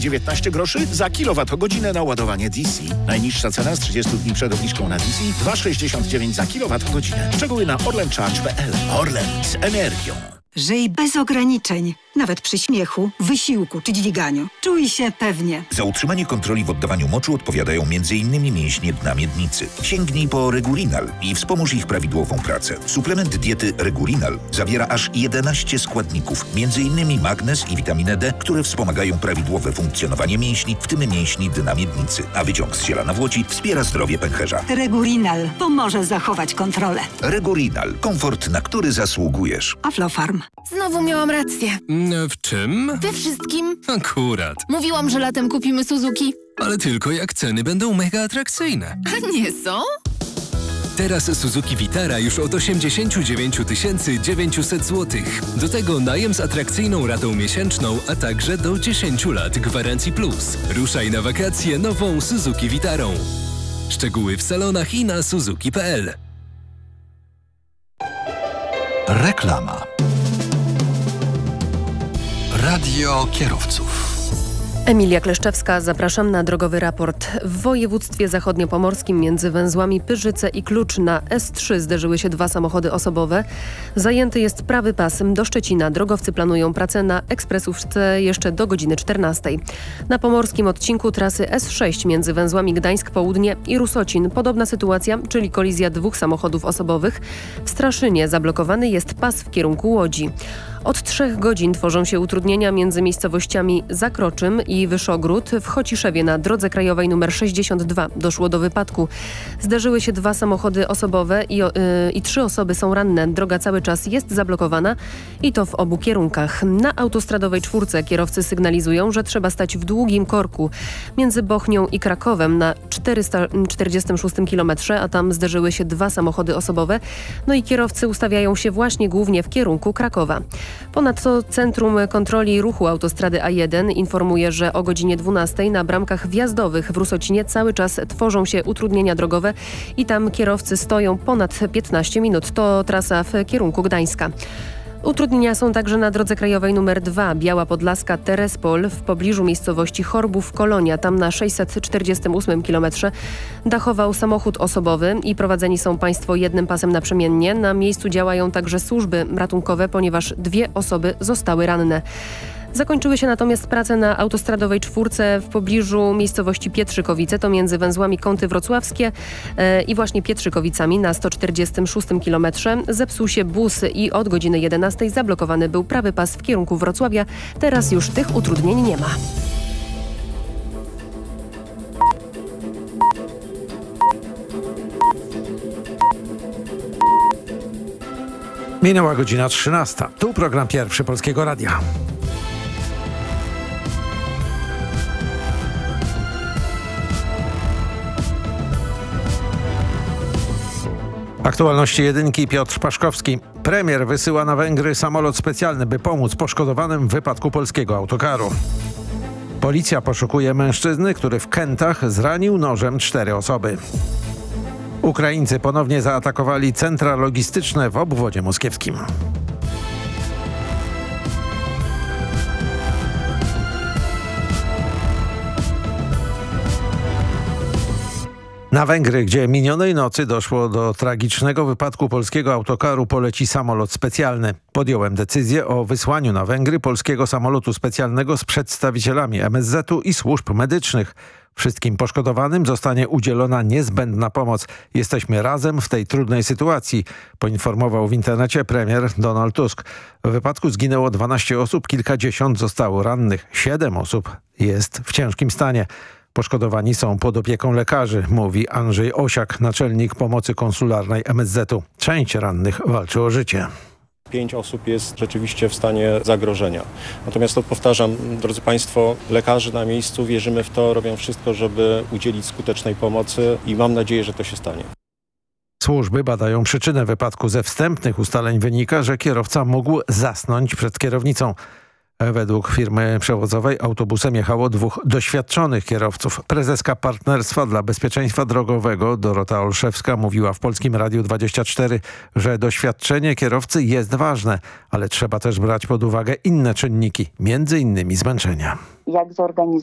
19 groszy za kilowatogodzinę na ładowanie DC. Najniższa cena z 30 dni przed obniżką na DC 2,69 za kilowatogodzinę. Szczegóły na orlen.charge.pl. Orlen z energią. Żyj bez ograniczeń, nawet przy śmiechu, wysiłku czy dźwiganiu. Czuj się pewnie. Za utrzymanie kontroli w oddawaniu moczu odpowiadają m.in. mięśnie dna miednicy. Sięgnij po Regulinal i wspomóż ich prawidłową pracę. Suplement diety Regulinal zawiera aż 11 składników, m.in. magnez i witaminę D, które wspomagają prawidłowe funkcjonowanie mięśni, w tym mięśni dna miednicy. A wyciąg z ziela nawłoci wspiera zdrowie pęcherza. Regulinal pomoże zachować kontrolę. Regulinal. Komfort, na który zasługujesz. Aflofarm. Znowu miałam rację. W czym? We wszystkim. Akurat. Mówiłam, że latem kupimy Suzuki. Ale tylko jak ceny będą mega atrakcyjne. A nie są? Teraz Suzuki Vitara już od 89 900 zł. Do tego najem z atrakcyjną ratą miesięczną, a także do 10 lat gwarancji plus. Ruszaj na wakacje nową Suzuki Vitarą. Szczegóły w salonach i na suzuki.pl. Reklama. Radio kierowców. Emilia Kleszczewska, zapraszam na drogowy raport. W województwie zachodniopomorskim między węzłami Pyrzyce i Klucz na S3 zderzyły się dwa samochody osobowe. Zajęty jest prawy pas do Szczecina. Drogowcy planują pracę na ekspresówce jeszcze do godziny 14. Na pomorskim odcinku trasy S6 między węzłami Gdańsk Południe i Rusocin podobna sytuacja, czyli kolizja dwóch samochodów osobowych. W Straszynie zablokowany jest pas w kierunku Łodzi. Od 3 godzin tworzą się utrudnienia między miejscowościami Zakroczym i Wyszogród. W Chociszewie na drodze krajowej nr 62 doszło do wypadku. Zderzyły się dwa samochody osobowe i 3 osoby są ranne. Droga cały czas jest zablokowana i to w obu kierunkach. Na autostradowej 4 kierowcy sygnalizują, że trzeba stać w długim korku między Bochnią i Krakowem na 446 km, a tam zderzyły się dwa samochody osobowe. No i kierowcy ustawiają się właśnie głównie w kierunku Krakowa. Ponadto Centrum Kontroli Ruchu Autostrady A1 informuje, że o godzinie 12 na bramkach wjazdowych w Rusocinie cały czas tworzą się utrudnienia drogowe i tam kierowcy stoją ponad 15 minut. To trasa w kierunku Gdańska. Utrudnienia są także na drodze krajowej nr 2 Biała Podlaska Terespol w pobliżu miejscowości Chorbów Kolonia. Tam na 648 km dachował samochód osobowy i prowadzeni są państwo jednym pasem naprzemiennie. Na miejscu działają także służby ratunkowe, ponieważ 2 osoby zostały ranne. Zakończyły się natomiast prace na autostradowej 4 w pobliżu miejscowości Pietrzykowice, to między węzłami Kąty Wrocławskie i właśnie Pietrzykowicami na 146 km. Zepsuł się bus i od godziny 11 zablokowany był prawy pas w kierunku Wrocławia. Teraz już tych utrudnień nie ma. Minęła godzina 13. Tu program pierwszy Polskiego Radia. Aktualności jedynki Piotr Paszkowski. Premier wysyła na Węgry samolot specjalny, by pomóc poszkodowanym w wypadku polskiego autokaru. Policja poszukuje mężczyzny, który w Kętach zranił nożem 4 osoby. Ukraińcy ponownie zaatakowali centra logistyczne w obwodzie moskiewskim. Na Węgry, gdzie minionej nocy doszło do tragicznego wypadku polskiego autokaru, poleci samolot specjalny. Podjąłem decyzję o wysłaniu na Węgry polskiego samolotu specjalnego z przedstawicielami MSZ-u i służb medycznych. Wszystkim poszkodowanym zostanie udzielona niezbędna pomoc. Jesteśmy razem w tej trudnej sytuacji, poinformował w internecie premier Donald Tusk. W wypadku zginęło 12 osób, kilkadziesiąt zostało rannych. 7 osób jest w ciężkim stanie. Poszkodowani są pod opieką lekarzy, mówi Andrzej Osiak, naczelnik pomocy konsularnej MSZ-u. Część rannych walczy o życie. 5 osób jest rzeczywiście w stanie zagrożenia. Natomiast to powtarzam, drodzy Państwo, lekarze na miejscu, wierzymy w to, robią wszystko, żeby udzielić skutecznej pomocy i mam nadzieję, że to się stanie. Służby badają przyczynę wypadku. Ze wstępnych ustaleń wynika, że kierowca mógł zasnąć przed kierownicą. Według firmy przewozowej autobusem jechało 2 doświadczonych kierowców. Prezeska Partnerstwa dla Bezpieczeństwa Drogowego Dorota Olszewska mówiła w Polskim Radiu 24, że doświadczenie kierowcy jest ważne, ale trzeba też brać pod uwagę inne czynniki, między innymi zmęczenia. Jak zorganizować